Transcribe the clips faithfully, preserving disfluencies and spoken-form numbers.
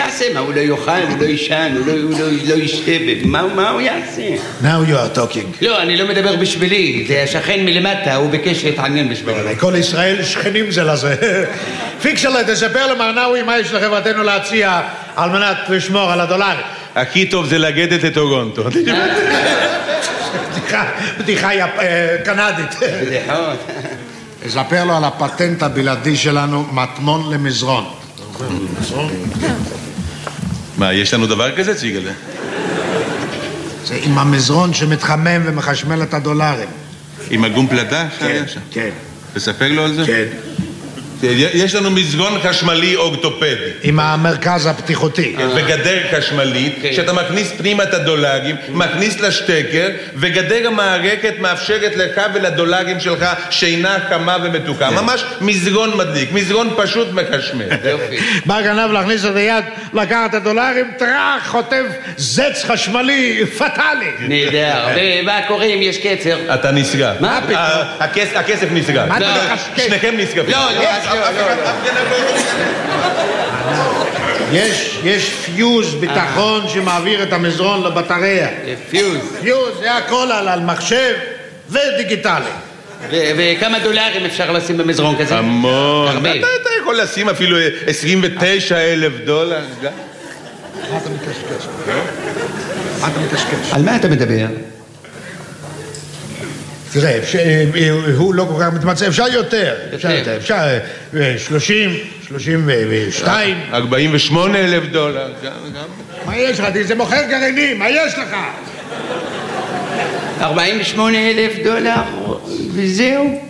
יעשה? מה, הוא לא יאכל, הוא לא ישן, הוא לא, הוא לא, לא ישתה, מה, מה הוא יעשה? Now you are talking. לא, אני לא מדבר בשבילי, זה השכן מלמטה, הוא ביקש להתעניין בשבילי. כל ישראל שכנים זה לזה. פיקסלה, תספר למרנאווי מה יש לחברתנו להציע על מנת לשמור על הדולר. הכי טוב זה לגדת לטורונטו. בדיחה קנדית. בדיחות. תספר לו על הפטנט הבלעדי שלנו, מטמון למזרון. מה, יש לנו דבר כזה, ציגלה? זה עם המזרון שמתחמם ומחשמל את הדולרים. עם הגום פלדה? כן, כן. תספר לו על זה? כן. יש לנו מזרון חשמלי אורתופדי. עם המרכז הפתיחותי. וגדר חשמלית, שאתה מכניס פנימה את הדולרים, מכניס לשטקר, וגדר המערכת מאפשרת לך ולדולרים שלך שינה חמה ומתוקה. ממש מזרון מדליק, מזרון פשוט מחשמל. בא גנב להכניס את היד, לקח את הדולרים, טרח, חוטף זץ חשמלי פטלי. נהדר. ומה קורה אם יש קצר? אתה נסגר. מה פתאום? הכסף נסגר. שניכם נסגרים. לא, לא. יש, יש פיוז ביטחון שמעביר את המזרון לבטריה. פיוז. פיוז, זה הכל על מחשב ודיגיטלי. וכמה דולרים אפשר לשים במזרון כזה? המון. אתה יכול לשים אפילו עשרים ותשעה אלף דולר. מה אתה מתקשקש? מה אתה מתקשקש? על מה אתה מדבר? תראה, הוא לא כל כך מתמצא, אפשר יותר, אפשר יותר, אפשר שלושים, שלושים ושתיים. ארבעים ושמונה אלף דולר. מה יש לך? זה מוכר גרעינים, מה יש לך? ארבעים ושמונה אלף דולר, וזהו.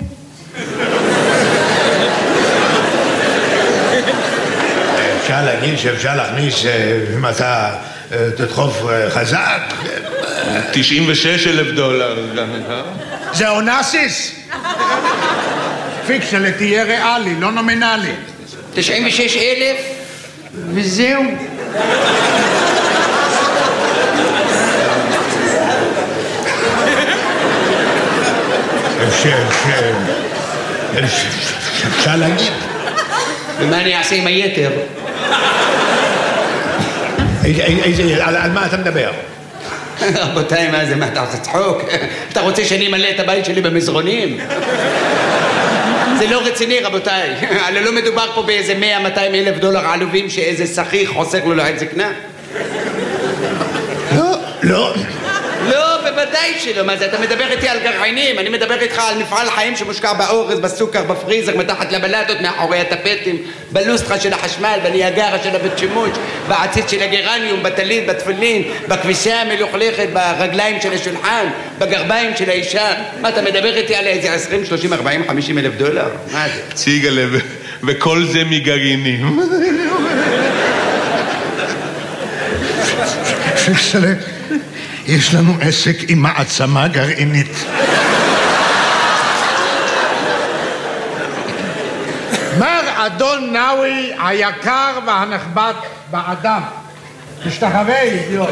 אפשר להגיד שאפשר להכניס, אם אתה תדחוף חזק. תשעים ושש אלף דולר. זה אונסיס? פיקשלה, תהיה ריאלי, לא נומינלי. תשעים ושש אלף, וזהו. אפשר להגיד. ומה אני אעשה עם היתר? על מה אתה מדבר? רבותיי, מה זה? מה, אתה רוצה צחוק? אתה רוצה שאני אמלא את הבית שלי במזרונים? זה לא רציני, רבותיי. הרי לא מדובר פה באיזה מאה מאתיים אלף דולר עלובים שאיזה שכיח חוסך לו לעת זקנה. לא, לא. לא, בוודאי שלא. מה זה? אתה מדבר איתי על גרעינים, אני מדבר איתך על מפעל חיים שמושקע באורז, בסוכר, בפריזר, מתחת לבלטות, מאחורי הטפטים, בלוסטרה של החשמל, בניאגרה של הבית שימוש, בעציץ של הגרניום, בטלית, בתפילין, בכביסה המלוכלכת, ברגליים של השולחן, בגרביים של האישה. מה, אתה מדבר איתי על איזה עשרים, שלושים, ארבעים, חמישים אלף דולר? מה זה? ציגלה, וכל זה מגרעינים. פיקסלה, יש לנו עסק עם מעצמה גרעינית. מר אדון נאווי היקר והנכבד באדם. תשתחווה, אידיוט.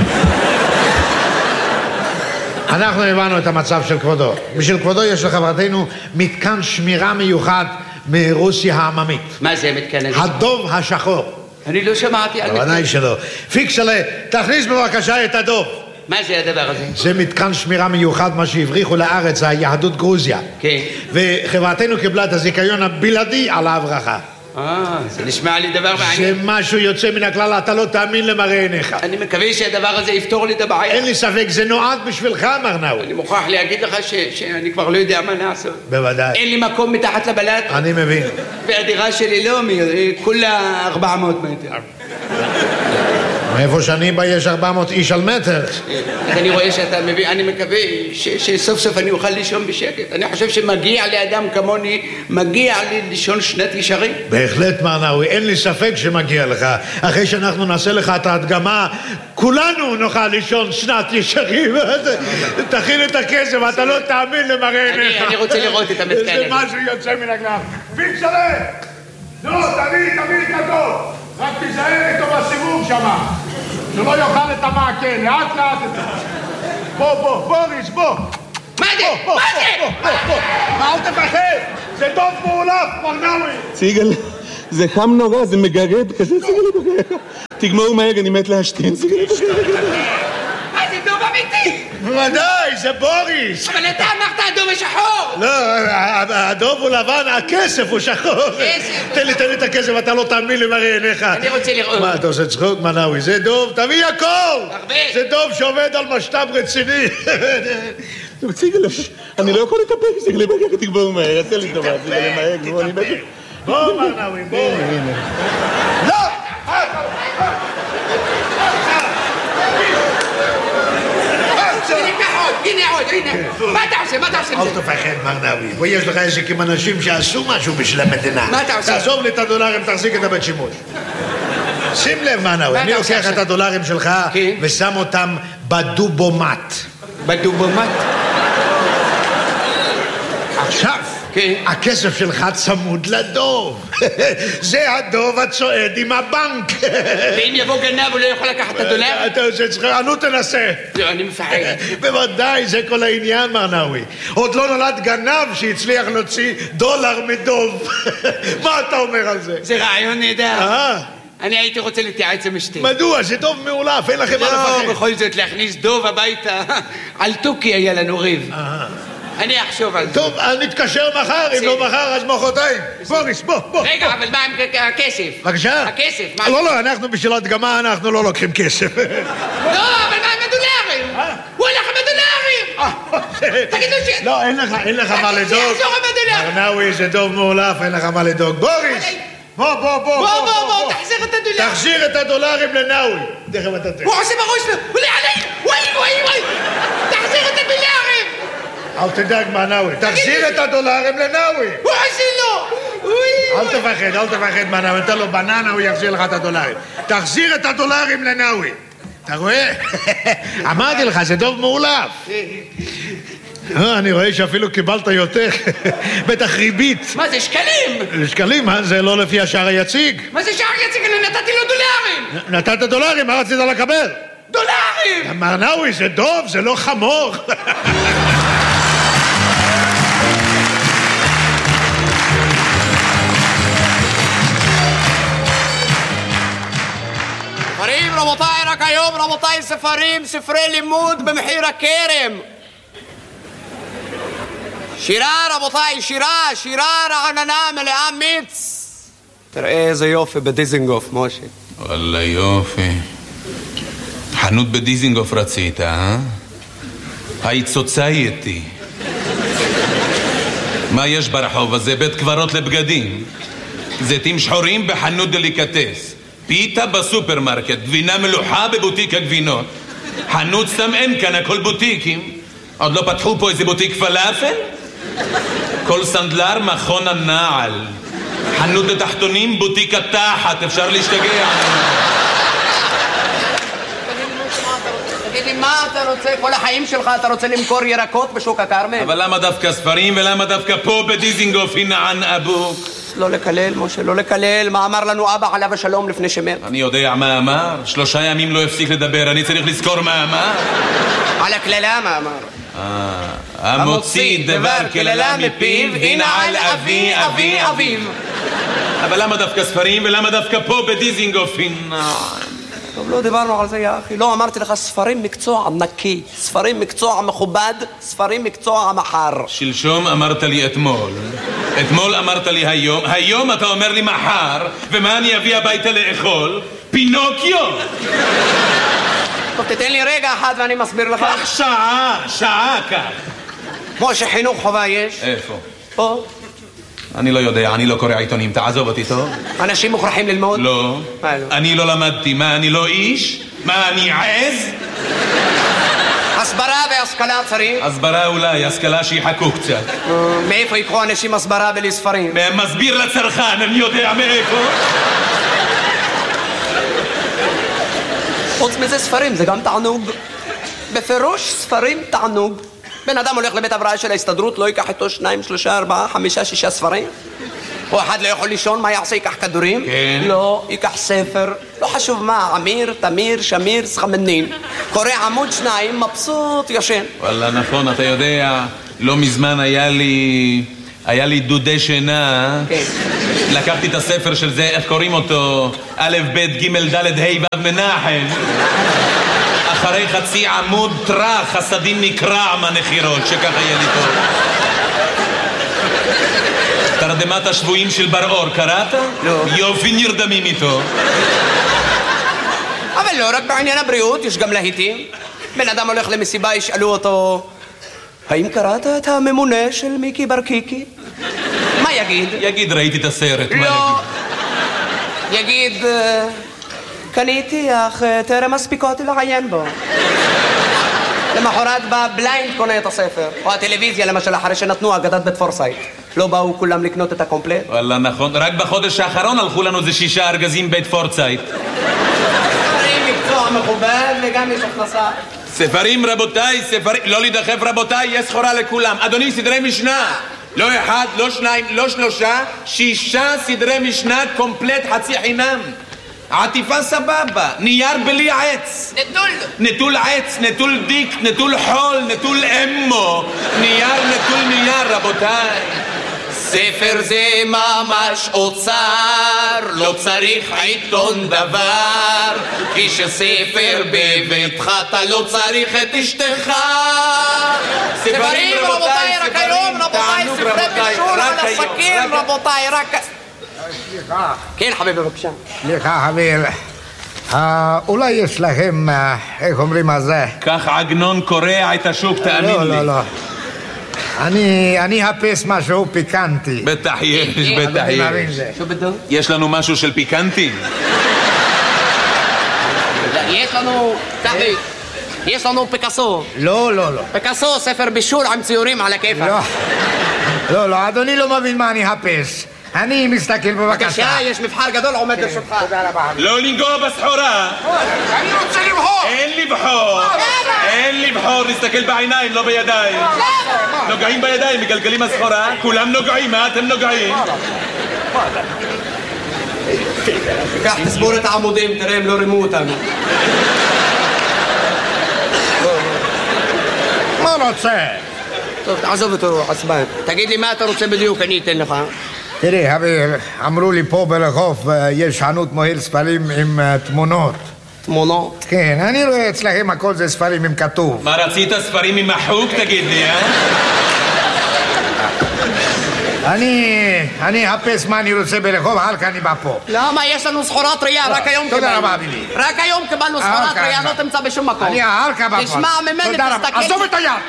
אנחנו הבנו את המצב של כבודו. בשביל כבודו יש לחברתנו מתקן שמירה מיוחד מרוסיה העממית. מה זה מתקן הזה? הדוב השחור. אני לא שמעתי על מתקן. בוודאי שלא. פיקסלה, תכניס בבקשה את הדוב. מה זה הדבר הזה? זה מתקן שמירה מיוחד, מה שהבריחו לארץ, היהדות גרוזיה. כן. וחברתנו קיבלה את הזיכיון הבלעדי על ההברחה. אה, זה נשמע לי דבר מעניין. זה משהו יוצא מן הכלל, אתה לא תאמין למראה עיניך. אני מקווה שהדבר הזה יפתור לי את הבעיה. אין לי ספק, זה נועד בשבילך, מר נאווי. אני מוכרח להגיד לך ש- שאני כבר לא יודע מה לעשות. בוודאי. אין לי מקום מתחת לבלט. אני מבין. והדירה שלי לא, מ- כולה ארבע מאות מטר. מאיפה שאני בא יש ארבע מאות איש על מטר. אז אני רואה שאתה מבין, אני מקווה ש- שסוף סוף אני אוכל לישון בשקט. אני חושב שמגיע לאדם כמוני, מגיע לי לישון שנת ישרים. בהחלט, מר נאווי, אין לי ספק שמגיע לך. אחרי שאנחנו נעשה לך את ההדגמה, כולנו נוכל לישון שנת ישרים. תכין את הכסף, אתה לא תאמין למראה עיניך. אני רוצה לראות את המתקן הזה. זה משהו יוצא מן הכלל. פיקסלה! לא, תביא, תביא את הדוב. רק תיזהר איתו בסיבוב שמה. שלא יאכל את המעקה, לאט לאט את זה. בוא, בוא, בוריס, בוא. מה זה? מה זה? מה, אל תפחד. זה דוב מעולף, מר נאווי. ציגל, זה חם נורא, זה מגרד, כזה ציגל. תגמור מהר, אני מת להשתין. מה זה דוב אמיתי? ודאי, זה בוריס. אבל אתה אמרת הדוב השחור. לא, הדוב הוא לבן, הכסף הוא שחור. כסף. תן לי, תן לי את הכסף, אתה לא תאמין למראה עיניך. אני רוצה לראות. מה, אתה עושה צחוק, מנאווי? זה דוב, תביא הכל! הרבה. זה דוב שעובד על משת"פ רציני. ציגלה, אני לא יכול להתאפק, ציגלה, בגלל תגמור מהר, תן לי טובה, ציגלה מהר, גמור, אני בגלל. בוא, מנאווי, בוא. לא! הנה עוד, הנה. מה אתה עושה? מה אתה עושה עם אל זה? תפחד, מרנאווי. פה יש לך עסק עם אנשים שעשו משהו בשביל המדינה. מה אתה עושה? תעזוב לי את הדולרים, תחזיק את הבית שימוש. שים לב, מרנאווי, מה אני אתה עושה לוקח את עכשיו? הדולרים שלך כן. ושם אותם בדובומט. בדובומט? עכשיו, כן. הכסף שלך צמוד לדוב. זה הדוב הצועד עם הבנק. ואם יבוא גנב הוא לא יכול לקחת את הדולר? אתה עושה צחוק, נו תנסה. לא, אני מפחד. בוודאי, זה כל העניין, מרנאווי. עוד לא נולד גנב שהצליח להוציא דולר מדוב. מה אתה אומר על זה? זה רעיון נהדר. אה? אני הייתי רוצה להתייעץ עם אשתי. מדוע? זה דוב מאולף, אין לכם מה לא, לפחד. בכל זאת להכניס דוב הביתה. על תוכי היה לנו ריב. אני אחשוב על זה. טוב, אז נתקשר מחר, אם לא מחר אז מחרתיים. בוריס, בוא, בוא. רגע, אבל מה עם הכסף? בבקשה? הכסף, מה? לא, לא, אנחנו בשביל הדגמה, אנחנו לא לוקחים כסף. לא, אבל מה עם הדולרים? הוא הולך עם הדולרים! תגידו ש... לא, אין לך, אין לך מה לדאוג. שיחזור עם הדולרים! מרנאווי זה דוב מאולף, אין לך מה לדאוג. בוריס! בוא, בוא, בוא, בוא, בוא, בוא, תחזיר את הדולרים! תחזיר את הדולרים לנאווי. תכף אתה תראה. הוא עושה בראש לו, הוא עליי! וואי, וואי, וואי! תחזיר את הדולרים! אל תדאג, מנאווי. תחזיר את הדולרים לנאווי. הוא עושה לו! אל תפחד, אל תפחד, מנאווי. תן לו בננה, הוא יחזיר לך את הדולרים. תחזיר את הדולרים לנאווי. אתה רואה? אמרתי לך, זה דוב מאולף. אני רואה שאפילו קיבלת יותר. בטח ריבית. מה זה, שקלים? שקלים, מה? זה לא לפי השער היציג. מה זה שער יציג? אני נתתי לו דולרים! נתת דולרים, מה רצית לקבל? דולרים! מרנאווי, זה דוב, זה לא חמור. ספרים, רבותיי, רק היום, רבותיי, ספרים, ספרי לימוד במחיר הכרם. שירה, רבותיי, שירה, שירה רעננה מלאה מיץ. תראה איזה יופי בדיזינגוף, משה. וואלה יופי. חנות בדיזינגוף רצית, אה? היית סוצייטי. מה יש ברחוב הזה? בית קברות לבגדים. זיתים שחורים בחנות דליקטס. פיתה בסופרמרקט. גבינה מלוחה בבוטיק הגבינות. חנות סתם אין כאן, הכל בוטיקים. עוד לא פתחו פה איזה בוטיק פלאפל? כל סנדלר מכון הנעל. חנות לתחתונים, בוטיק התחת. אפשר להשתגע. תגיד לי, מה אתה רוצה? כל החיים שלך אתה רוצה למכור ירקות בשוק הכרמל? אבל למה דווקא ספרים ולמה דווקא פה בדיזינגוף הינען אבוק? לא לקלל, משה, לא לקלל. מה אמר לנו אבא עליו השלום לפני שמת? אני יודע מה אמר. שלושה ימים לא הפסיק לדבר. אני צריך לזכור מה אמר. על הקללה מה אמר? המוציא דבר קללה מפיו, ינעל אבי אבי אביו. אבל למה דווקא ספרים ולמה דווקא פה בדיזינגוף הינען? טוב, לא דיברנו על זה, יא אחי. לא אמרתי לך, ספרים מקצוע נקי, ספרים מקצוע מכובד, ספרים מקצוע מחר. שלשום אמרת לי אתמול, אתמול אמרת לי היום, היום אתה אומר לי מחר, ומה אני אביא הביתה לאכול? פינוקיו! טוב, תתן לי רגע אחד ואני מסביר לך. כך שעה, שעה כך. כמו שחינוך חובה יש. איפה? פה. אני לא יודע, אני לא קורא עיתונים, תעזוב אותי טוב. אנשים מוכרחים ללמוד? לא. מה לא? אני לא למדתי, מה אני לא איש? מה אני עז? הסברה והשכלה צריך. הסברה אולי, השכלה שיחכו קצת. מאיפה יקחו אנשים הסברה בלי ספרים? מסביר לצרכן, אני יודע מאיפה. חוץ מזה ספרים, זה גם תענוג. בפירוש ספרים תענוג. בן אדם הולך לבית הבראה של ההסתדרות, לא ייקח איתו שניים, שלושה, ארבעה, חמישה, שישה ספרים? או אחד לא יכול לישון, מה יעשה? ייקח כדורים? כן. לא, ייקח ספר. לא חשוב מה, אמיר, תמיר, שמיר, סחמנין. קורא עמוד שניים, מבסוט, ישן. וואלה, נכון, אתה יודע, לא מזמן היה לי... היה לי דודי שינה, לקחתי את הספר של זה, איך קוראים אותו? א', ב', ג', ד', ה', ו', מנחם. אחרי חצי עמוד טרח, חסדים נקרע מהנחירות, שככה יהיה לי טוב. תרדמת השבויים של בר אור, קראת? לא. יופי נרדמים איתו. אבל לא רק בעניין הבריאות, יש גם להיטים. בן אדם הולך למסיבה, ישאלו אותו, האם קראת את הממונה של מיקי ברקיקי? מה יגיד? יגיד, ראיתי את הסרט. לא. יגיד, קניתי, אך טרם מספיקותי לעיין בו. למחרת בא בליינד קונה את הספר. או הטלוויזיה למשל, אחרי שנתנו אגדת בית פורסייט. לא באו כולם לקנות את הקומפלט? וואלה, נכון. רק בחודש האחרון הלכו לנו זה שישה ארגזים בית פורסייט. ספרים, מקצוע מכובד וגם יש הכנסה. ספרים רבותיי, ספרים, לא להידחף רבותיי, יש סחורה לכולם. אדוני, סדרי משנה. לא אחד, לא שניים, לא שלושה, שישה סדרי משנה קומפלט חצי חינם. עטיפה סבבה, נייר בלי עץ. נטול. נטול עץ, נטול דיק, נטול חול, נטול אמו. נייר, נטול נייר, רבותיי. ספר זה ממש אוצר, לא צריך עיתון דבר, כי שספר בביתך אתה לא צריך את אשתך. ספרים רבותיי, רק היום רבותיי, ספרי בישול על הסכין רבותיי, רק... סליחה. כן חביבי בבקשה. סליחה חביב, אולי יש לכם, איך אומרים על זה? כך עגנון קורע את השוק, תאמין לי. לא, לא, לא. אני, אני אחפש משהו פיקנטי. בטח יש, בטח יש. יש לנו משהו של פיקנטי? יש לנו, תחבי, יש לנו פיקאסו. לא, לא, לא. פיקאסו, ספר בישול עם ציורים על הכיפה. לא, לא, לא, אדוני לא מבין מה אני אחפש. אני מסתכל בבקשה. בבקשה, יש מבחר גדול עומד לרשותך. תודה רבה. לא לנגוע בסחורה. אני רוצה לבחור. אין לבחור. אין לבחור, נסתכל בעיניים, לא בידיים. נוגעים בידיים, מגלגלים הסחורה. כולם נוגעים, מה אתם נוגעים? קח, תסבור את העמודים, תראה, הם לא רימו אותנו. מה רוצה? טוב, תעזוב אותו, עצבן. תגיד לי מה אתה רוצה בדיוק, אני אתן לך. תראי, חביב, אמרו לי פה ברחוב יש חנות מוהל ספרים עם תמונות. תמונות? כן, אני רואה אצלכם הכל זה ספרים עם כתוב. מה רצית, ספרים עם החוק, תגיד לי, אה? אני, אני אחפש מה אני רוצה ברחוב, הלכה אני בא פה. למה? יש לנו סחורת ראייה, רק היום קיבלנו. תודה רבה, בילי. רק היום קיבלנו סחורת ראייה, לא תמצא בשום מקום. אני הלכה בא פה. תשמע ממני, תסתכל. עזוב את היד!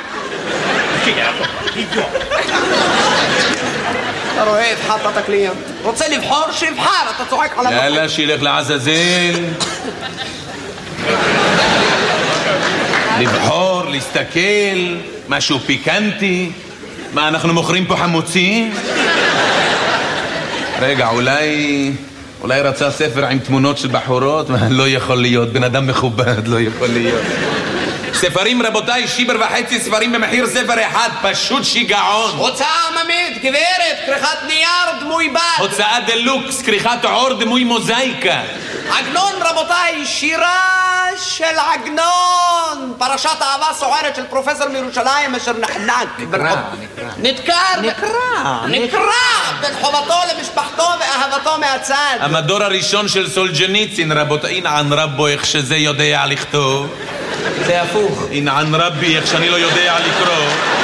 אתה רואה, התחלת את הקליינט. רוצה לבחור? שיבחר, אתה צועק על המקום. יאללה, שילך לעזאזל. לבחור, להסתכל, משהו פיקנטי. מה, אנחנו מוכרים פה חמוצים? רגע, אולי... אולי רצה ספר עם תמונות של בחורות? לא יכול להיות, בן אדם מכובד, לא יכול להיות. ספרים רבותיי, שיבר וחצי ספרים במחיר ספר אחד, פשוט שיגעון. הוצאה עממית, גברת, כריכת נייר, דמוי בד. הוצאה דלוקס, כריכת עור, דמוי מוזאיקה. עגנון רבותיי, שירה של עגנון. פרשת אהבה סוערת של פרופסור מירושלים אשר נחנק. נקרא, נדקר. נקרא. נקרא. בין חובתו למשפחתו ואהבתו מהצד. המדור הראשון של סולג'ניצין, רבותיי, אינען רבו איך שזה יודע לכתוב. זה הפוך. אינען רבי איך שאני לא יודע לקרוא.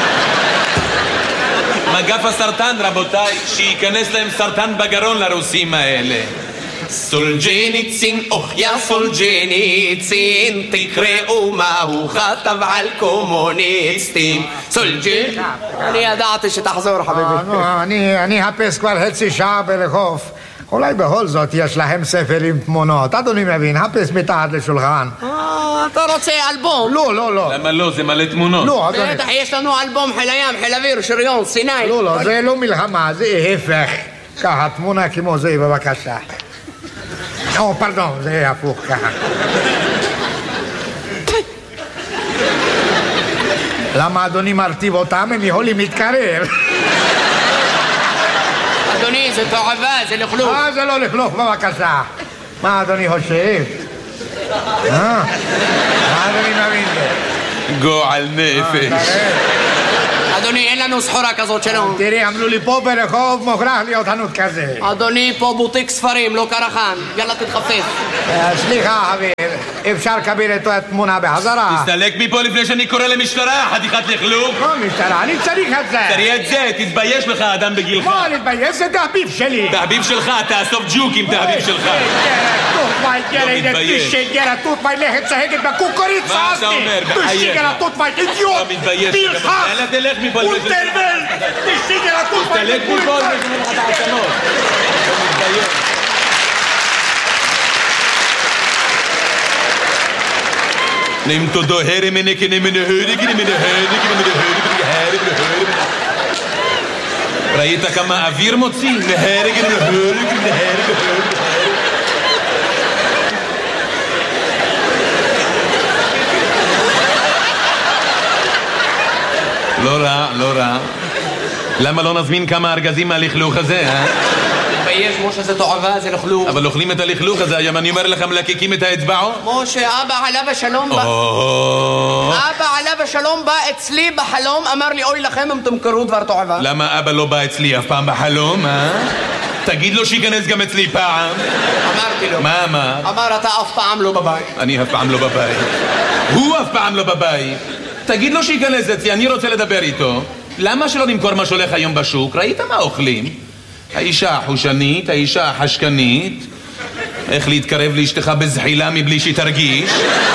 מגף הסרטן, רבותיי, שייכנס להם סרטן בגרון לרוסים האלה. סולג'ניצין, אוח יא סולג'ניצין, תקראו מה הוא כתב על קומוניסטים. סולג'ניצין. אני ידעתי שתחזור חביבי. אני אחפש כבר חצי שעה ברחוב. אולי בכל זאת יש להם ספר עם תמונות. אדוני מבין, חפש מתחת לשולחן. אה, אתה רוצה אלבום? לא, לא, לא. למה לא? זה מלא תמונות. לא, אדוני. בטח, יש לנו אלבום חיל הים, חיל אוויר, שריון, סיני. לא, לא, זה לא מלחמה, זה ההפך. ככה, תמונה כמו זה, בבקשה. או, פרדון, זה הפוך ככה. למה אדוני מרטיב אותם? הם יכולים להתקרב. אדוני, זה תועבה, זה לכלוך. אה, זה לא לכלוך, בבקשה. מה אדוני חושב? אה? מה אדוני מבין זה? גועל נפש. אדוני, אין לנו סחורה כזאת, שלום. תראי, אמרו לי פה ברחוב מוכרח להיות חנות כזה. אדוני, פה בוטיק ספרים, לא קרחן. יאללה, תתחפף. סליחה, חביב, אפשר לקבל את התמונה בחזרה? תסתלק מפה לפני שאני קורא למשטרה, חתיכת לכלוך. לא משטרה, אני צריך את זה. תראי את זה, תתבייש לך, אדם בגילך. מה להתבייש? זה תחביב שלי. תחביב שלך, תאסוף ג'וקים, תחביב שלך. תות מי גרה, תשי גרה, תות מי לכת צהגת בקוקוריצה. מה אתה אומר? תשי גרה, תות מי אידיוט. אתה מתבייש. פרחח. יאללה, תלך מפה. אולטרבל. תשי גרה, תות מי תלך מפה לפני שאני לך את העצמות. אתה מתבייש. Nem todo here mene que nem mene höre que nem mene höre que nem mene höre que nem höre que nem höre. ראית כמה אוויר מוציא? נהר que nem höre que nem höre que nem höre. לא רע, לא רע. למה לא נזמין כמה ארגזים מהלכלוך הזה, אה? תתבייש, משה, זה תועבה, זה לכלוך. אבל אוכלים את הלכלוך הזה, היום אני אומר לכם, מלקקים את האצבעות. משה, אבא עליו השלום בא... אבא עליו השלום בא אצלי בחלום, אמר לי, אוי לכם אם תמכרו דבר תועבה. למה אבא לא בא אצלי אף פעם בחלום, אה? תגיד לו שיכנס גם אצלי פעם. אמרתי לו. מה אמר? אמר, אתה אף פעם לא בבית. אני אף פעם לא בבית. הוא אף פעם לא בבית. תגיד לו שיכנס אצלי, אני רוצה לדבר איתו. למה שלא נמכור מה שהולך היום בשוק? ראית מה אוכלים? האישה החושנית, האישה החשקנית, איך להתקרב לאשתך בזחילה מבלי שהיא תרגיש.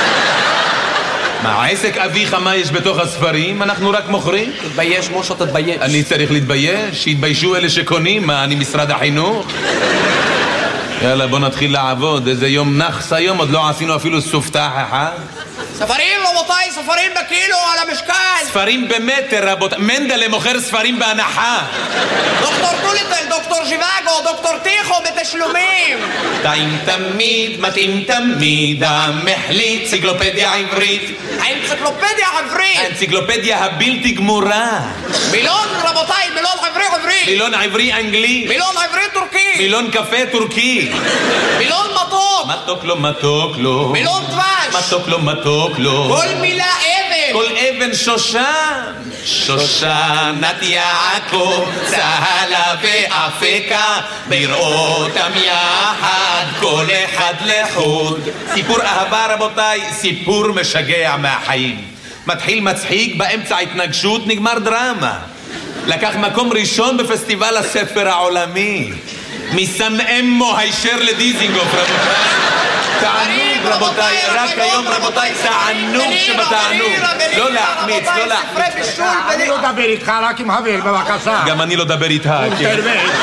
מה, עסק אביך מה יש בתוך הספרים? אנחנו רק מוכרים? תתבייש, משה, תתבייש. אני צריך להתבייש? שיתביישו אלה שקונים? מה, אני משרד החינוך? יאללה, בוא נתחיל לעבוד. איזה יום נחס היום, עוד לא עשינו אפילו סופתח אחד. ספרים, רבותיי, ספרים בקילו על המשקל. ספרים במטר, רבותיי. מנדלה מוכר ספרים בהנחה. דוקטור טוליטל, דוקטור ז'יוואגו, דוקטור טיחו בתשלומים. טעים תמיד, מתאים תמיד, המחליט, אנציקלופדיה עברית. האנציקלופדיה העברית. האנציקלופדיה הבלתי גמורה. מילון, רבותיי, מילון עברי עברי. מילון עברי אנגלי. מילון עברי טורקי. מילון קפה טורקי. מילון מתוק. מתוק לו, מתוק לו. מילון דבש. מתוק לו, מתוק לו. כל מילה אבן. כל אבן שושן. שושנת יעקב, צהלה ואפקה, בראותם יחד, כל אחד לחוד. סיפור אהבה, רבותיי, סיפור משגע מהחיים. מתחיל מצחיק, באמצע התנגשות, נגמר דרמה. לקח מקום ראשון בפסטיבל הספר העולמי. מסן אמו הישר לדיזינגוף, רבותיי. תענוג, רבותיי, רק היום, רבותיי, תענוג שבתענוג. לא להחמיץ, לא להחמיץ. אני לא דבר איתך, רק עם חבר, בבקשה. גם אני לא דבר איתך, כן.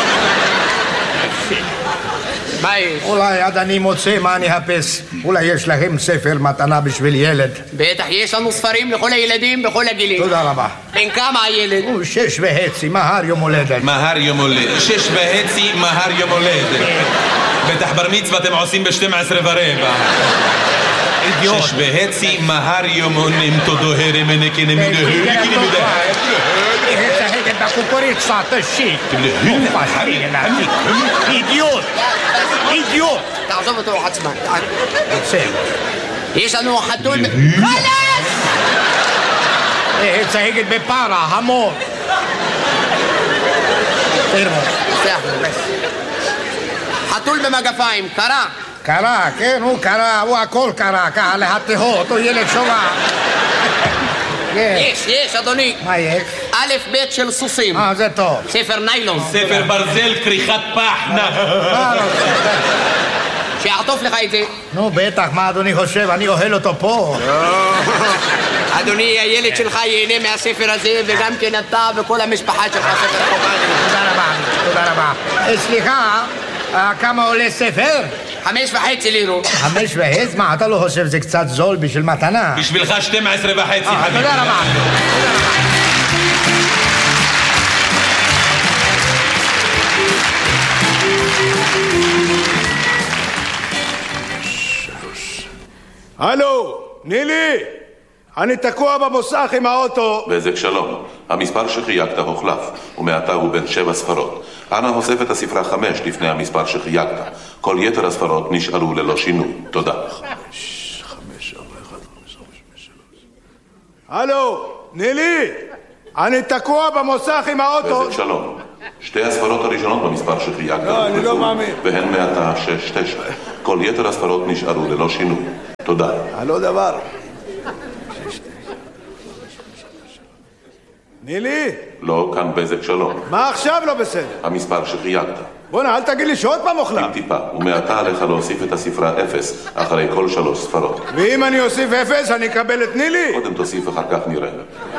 מה יש? אולי עד אני מוצא מה אני אחפש. אולי יש לכם ספר מתנה בשביל ילד. בטח, יש לנו ספרים לכל הילדים בכל הגילים. תודה רבה. בן כמה הילד? הוא שש וחצי, מהר יום הולדת. מהר יום הולדת. שש וחצי, מהר יום הולדת. בטח בר מצווה אתם עושים ב-שתים עשרה ורבע. אידיוט. שש וחצי, מהר יום הונים, תודו הרם הנקן המדהר. צהגת בקוקוריצה, תשיק. אידיוט. אידיוט. תעזוב אותו עצמן. בסדר. יש לנו חתול... חלאס! צהגת בפרה, המון. חתול במגפיים, קרה. קרה, כן, הוא קרה, הוא הכל קרה, ככה להתהות, הוא ילד שובע. יש, יש, אדוני. מה יש? א' ב' של סוסים. אה, זה טוב. ספר ניילון. ספר ברזל, כריכת פחנה. שיעטוף לך את זה. נו, בטח, מה אדוני חושב? אני אוהל אותו פה. אדוני, הילד שלך ייהנה מהספר הזה, וגם כן אתה וכל המשפחה שלך ספר חובה. תודה רבה, תודה רבה. סליחה, כמה עולה ספר? חמש וחצי לירות. חמש וחצי? מה, אתה לא חושב שזה קצת זול בשביל מתנה? בשבילך שתים עשרה וחצי, חביבי. תודה רבה. הלו, נילי, אני תקוע במוסך עם האוטו. בזק שלום, המספר שחייגת הוחלף, ומעתה הוא בין שבע ספרות. אנא הוסף את הספרה חמש לפני המספר שחייגת. כל יתר הספרות נשארו ללא שינוי. תודה. הלו, נילי, אני תקוע במוסך עם האוטו. בזק שלום. שתי הספרות הראשונות במספר שחייגת לא, אני לא מאמין. והן מעתה שש תשע. כל יתר הספרות נשארו ללא שינוי. תודה. הלא דבר. נילי? לא, כאן בזק שלום. מה עכשיו לא בסדר? המספר שחייגת. בוא'נה, אל תגיד לי שעוד פעם אוכלה. טיפה, ומעתה עליך להוסיף את הספרה אפס אחרי כל שלוש ספרות. ואם אני אוסיף אפס, אני אקבל את נילי? קודם תוסיף, אחר כך נראה.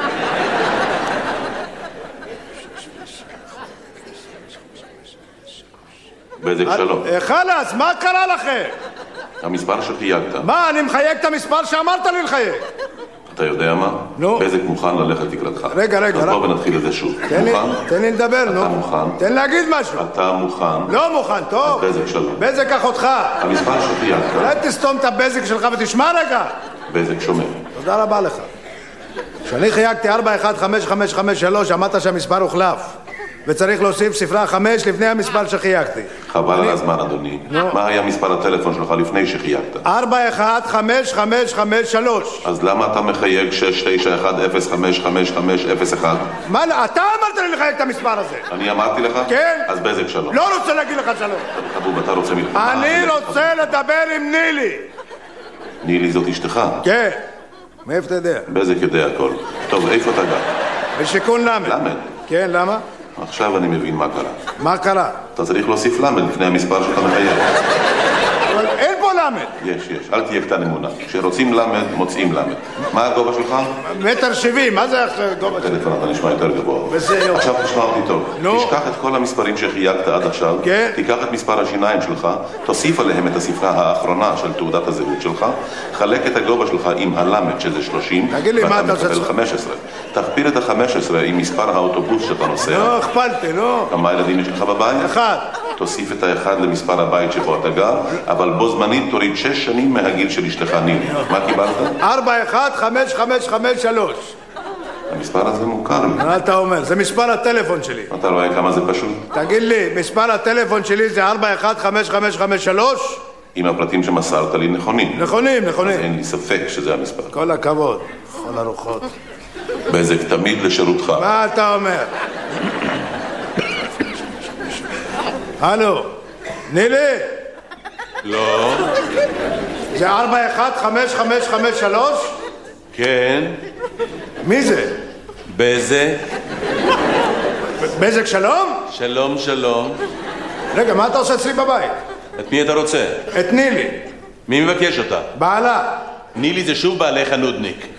בזק שלום. חלאס, מה קרה לכם? המספר שחייגת. מה, אני מחייג את המספר שאמרת לי לחייג. אתה יודע מה? נו. בזק מוכן ללכת לקראתך. רגע, רגע. אז בוא ונתחיל את זה שוב. תן לי, מוכן? תן לי לדבר, נו. אתה מוכן? תן להגיד משהו. אתה מוכן? לא מוכן, טוב. אז בזק שלום. בזק אחותך. המספר שחייגת. אולי תסתום את הבזק שלך ותשמע רגע. בזק שומע. תודה רבה לך. כשאני חייגתי ארבע אחת חמש חמש חמש שלוש, אמרת שהמספר הוחלף. וצריך להוסיף ספרה חמש לפני המספר שחייגתי. חבל על הזמן, אדוני. מה היה מספר הטלפון שלך לפני שחייגת? ארבע אחת חמש חמש חמש שלוש. אז למה אתה מחייג שש תשע אחת אפס חמש חמש חמש אפס אחד? מה, אתה אמרת לי לחייג את המספר הזה. אני אמרתי לך? כן. אז בזק שלום. לא רוצה להגיד לך שלום. חבוב, אתה רוצה מלחמה? אני רוצה לדבר עם נילי. נילי זאת אשתך? כן. מאיפה אתה יודע? בזק יודע הכל. טוב, איפה אתה גר? בשיכון למד. למד? כן, למה? עכשיו אני מבין מה קרה. מה קרה? אתה צריך להוסיף למד לפני המספר שאתה מחייג. אבל אין פה למד. יש, יש. אל תהיה קטן אמונה. כשרוצים למד, מוצאים למד. מה הגובה שלך? מטר שבעים, מה זה הגובה שלך? טלפון, אתה נשמע יותר גבוה. בסדר. עכשיו תשמע אותי טוב. נו. תשכח את כל המספרים שחייגת עד עכשיו. כן. תיקח את מספר השיניים שלך, תוסיף עליהם את הספרה האחרונה של תעודת הזהות שלך, חלק את הגובה שלך עם הלמד שזה שלושים, תגיד לי, מה אתה עושה? ואתה מקבל חמש עשרה. תכפיל את ה-חמש עשרה עם מספר האוטובוס שאתה נוסע. לא, הכפלתי, לא. כמה ילדים יש לך בבית? אחד. תוסיף את האחד למספר הבית שבו אתה גר, אבל בו זמנית תוריד שש שנים מהגיל של אשתך נילי. מה קיבלת? ארבע אחת חמש חמש חמש שלוש. המספר הזה מוכר לי. מה אתה אומר? זה מספר הטלפון שלי. אתה רואה כמה זה פשוט? תגיד לי, מספר הטלפון שלי זה ארבע אחת חמש חמש חמש שלוש? אם הפרטים שמסרת לי נכונים. נכונים, אז נכונים. אין לי ספק שזה המספר. כל הכבוד, כל הרוחות. בזק תמיד לשירותך. מה אתה אומר? הלו, נילי? לא. זה ארבע אחת חמש חמש חמש שלוש? כן. מי זה? בזק. בזק שלום? שלום, שלום. רגע, מה אתה עושה אצלי בבית? את מי אתה רוצה? את נילי. מי מבקש אותה? בעלה. נילי זה שוב בעלך הנודניק.